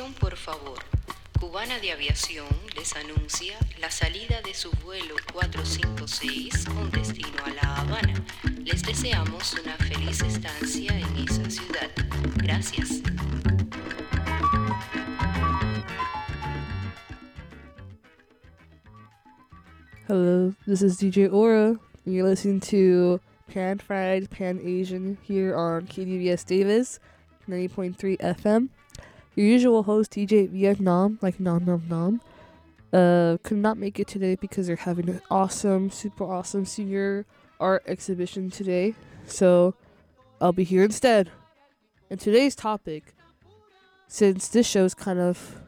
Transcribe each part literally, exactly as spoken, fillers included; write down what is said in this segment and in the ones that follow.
Atención por favor. Cubana de Aviación les anuncia la salida de su vuelo cuatrocientos cincuenta y seis con destino a La Habana. Les deseamos una feliz estancia en esa ciudad. Gracias. Hello, this is D J Aura, and you're listening to Pan Fried Pan Asian here on K D V S Davis, ninety point three F M. Your usual host, D J Vietnam, like Nom Nom Nom, uh, could not make it today because they're having an awesome, super awesome senior art exhibition today, so I'll be here instead. And today's topic, since this show is kind of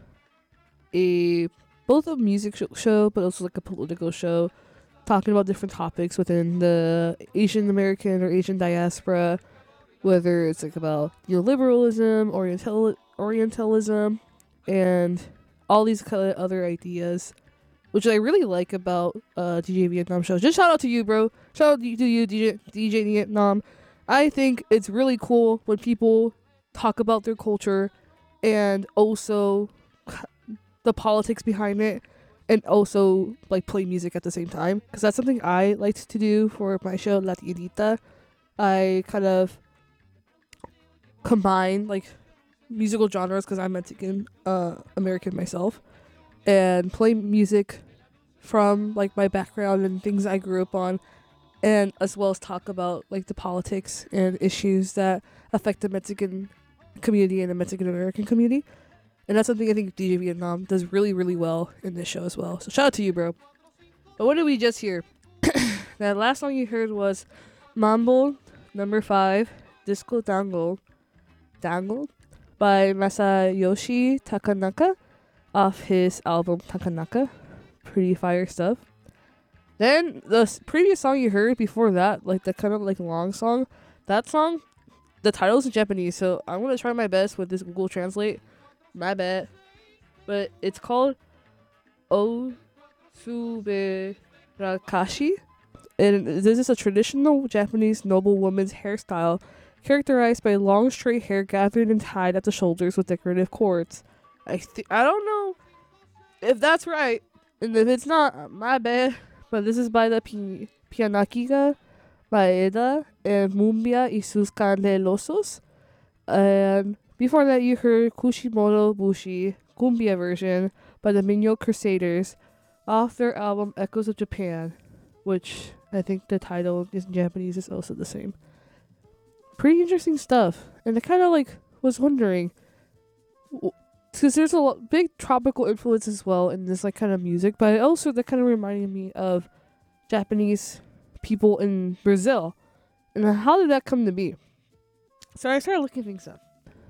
a both a music sh- show, but also like a political show, talking about different topics within the Asian American or Asian diaspora, whether it's like about neoliberalism, Oriental Orientalism, and all these kind of other ideas, which I really like about uh, D J Vietnam shows. Just shout out to you, bro. Shout out to you, D J D J Vietnam. I think it's really cool when people talk about their culture and also the politics behind it, and also like play music at the same time, because that's something I like to do for my show La Tiendita. I kind of combine like musical genres because I'm Mexican uh, American myself, and play music from like my background and things I grew up on, and as well as talk about like the politics and issues that affect the Mexican community and the Mexican American community. And that's something I think D J Vietnam does really, really well in this show as well. So shout out to you, bro. But what did we just hear? That last song you heard was Mambo number five, Disco Dangle, Dangle by Masayoshi Takanaka off his album Takanaka. Pretty fire stuff. Then the s- previous song you heard before that, like the kind of like long song, that song, the title is in Japanese, so I'm going to try my best with this Google Translate. My bad. But it's called Osuberakashi. And this is a traditional Japanese noble woman's hairstyle characterized by long straight hair gathered and tied at the shoulders with decorative cords. I th- I don't know if that's right. And if it's not, my bad. But this is by the Pi- Pianakiga Maeda and Mumbia Isuskan de Losos. And before that, you heard Kushimoto Bushi, Cumbia version by the Minyo Crusaders off their album Echoes of Japan, which I think the title in Japanese is also the same. Pretty interesting stuff. And I kind of like was wondering, because there's a lot, big tropical influence as well in this like kind of music, but also that kind of reminded me of Japanese people in Brazil. And how did that come to be? So I started looking things up.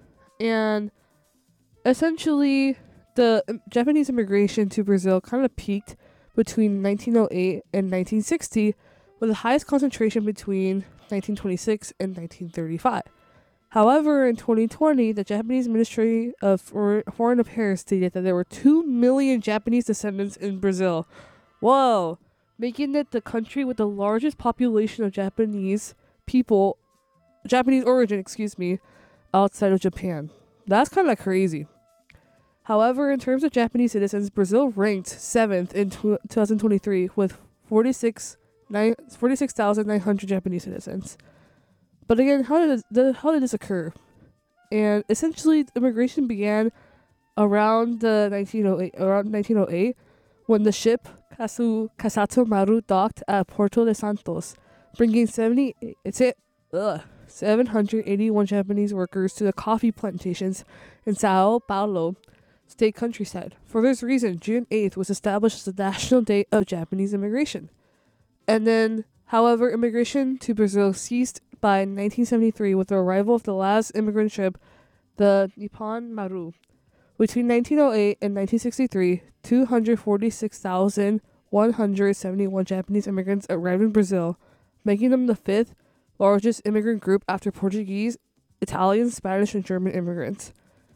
And essentially, the um, Japanese immigration to Brazil kind of peaked between nineteen oh eight and nineteen sixty, with the highest concentration between nineteen twenty-six and nineteen thirty-five. However, in twenty twenty, the Japanese Ministry of For- Foreign Affairs stated that there were two million Japanese descendants in Brazil. Whoa! Making it the country with the largest population of Japanese people, Japanese origin, excuse me, outside of Japan. That's kind of crazy. However, in terms of Japanese citizens, Brazil ranked seventh in twenty twenty-three with forty-six thousand nine hundred Japanese citizens. But again, how did this, how did this occur? And essentially, immigration began around the nineteen oh eight around nineteen oh eight when the ship Kasu Kasato Maru docked at Porto de Santos, bringing seventy it's it ugh. seven hundred eighty-one Japanese workers to the coffee plantations in Sao Paulo state countryside. For this reason, June eighth was established as the National Day of Japanese Immigration. And then, however, immigration to Brazil ceased by nineteen seventy-three with the arrival of the last immigrant ship, the Nippon Maru. Between nineteen oh eight and nineteen sixty-three, two hundred forty-six thousand one hundred seventy-one Japanese immigrants arrived in Brazil, making them the fifth largest immigrant group after Portuguese, Italian, Spanish, and German immigrants.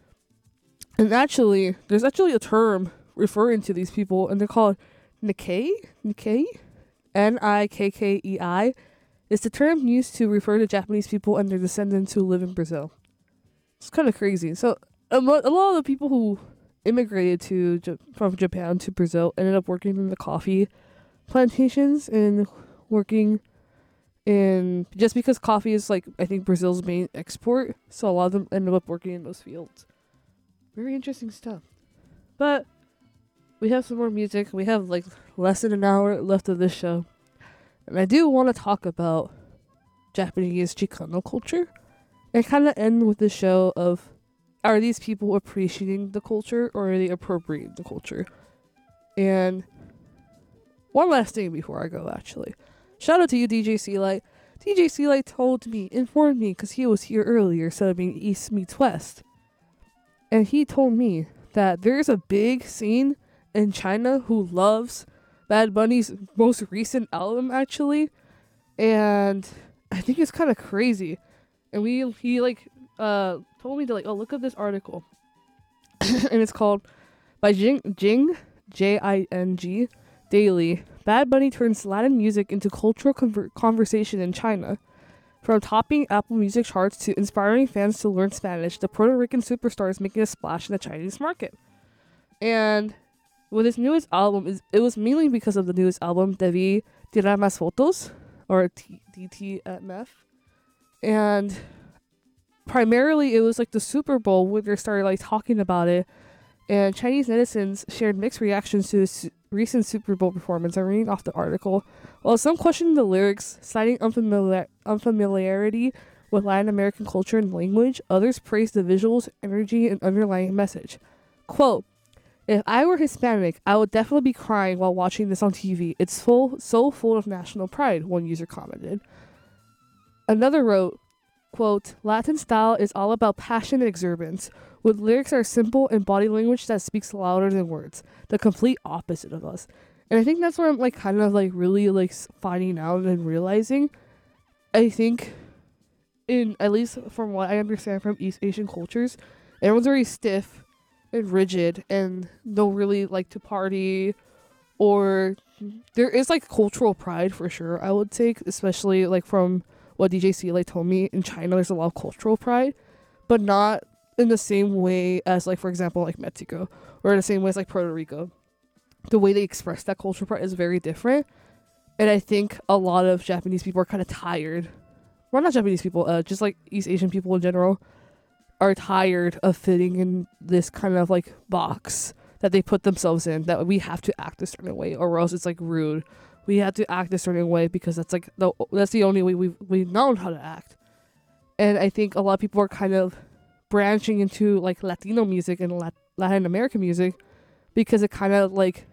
And actually, there's actually a term referring to these people, and they're called Nikkei, Nikkei, N I K K E I. It's the term used to refer to Japanese people and their descendants who live in Brazil. It's kind of crazy. So a, mo- a lot of the people who immigrated to J- from Japan to Brazil ended up working in the coffee plantations and working in just because coffee is like I think Brazil's main export, so a lot of them ended up working in those fields. Very interesting stuff. But we have some more music. We have like less than an hour left of this show. And I do want to talk about Japanese Chicano culture and kind of end with the show of are these people appreciating the culture or are they appropriating the culture? And one last thing before I go, actually. Shout out to you, D J C-Light. D J C-Light told me, informed me, because he was here earlier, subbing East meets West. And he told me that there's a big scene in China who loves Bad Bunny's most recent album, actually. And I think it's kind of crazy. And we he, like, uh, told me to, like, oh, look up this article. And it's called, by Jing, Jing J I N G, Daily, Bad Bunny turns Latin music into cultural conver- conversation in China. From topping Apple Music charts to inspiring fans to learn Spanish, the Puerto Rican superstar is making a splash in the Chinese market. And with his newest album, it was mainly because of the newest album, Debí Tirar Más Fotos, or D T M F. And primarily it was like the Super Bowl where they started like talking about it, and Chinese netizens shared mixed reactions to his recent Super Bowl performance. I'm reading off the article. While some questioned the lyrics, citing unfamiliar- unfamiliarity with Latin American culture and language, others praised the visuals, energy, and underlying message. Quote, if I were Hispanic, I would definitely be crying while watching this on T V. It's full, so full of national pride, one user commented. Another wrote, quote, Latin style is all about passion and exuberance, with lyrics that are simple and body language that speaks louder than words, the complete opposite of us. And I think that's where I'm like kind of like really like finding out and realizing, I think, in at least from what I understand from East Asian cultures, everyone's very stiff and rigid and don't really like to party, or there is like cultural pride for sure, I would take, especially like from what D J C like told me, in China there's a lot of cultural pride, but not in the same way as like, for example, like Mexico, or in the same way as like Puerto Rico. The way they express that cultural pride is very different. And I think a lot of Japanese people are kind of tired. Well, not Japanese people, uh, just like East Asian people in general are tired of fitting in this kind of like box that they put themselves in, that we have to act a certain way or else it's like rude. We have to act a certain way because that's like the that's the only way we've we've known how to act. And I think a lot of people are kind of branching into like Latino music and Lat- Latin American music because it kind of like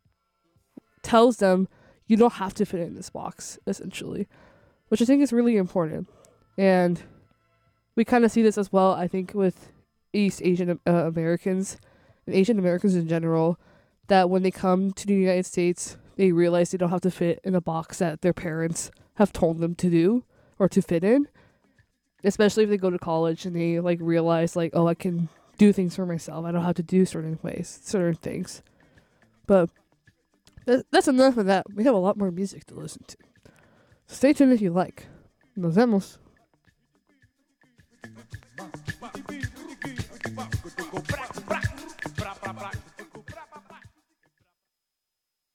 tells them you don't have to fit in this box, essentially, which I think is really important. And we kind of see this as well, I think, with East Asian uh, Americans and Asian Americans in general, that when they come to the United States, they realize they don't have to fit in a box that their parents have told them to do or to fit in. Especially if they go to college and they like realize like, oh, I can do things for myself. I don't have to do certain ways, certain things. But th- that's enough of that. We have a lot more music to listen to. Stay tuned if you like. Nos vemos.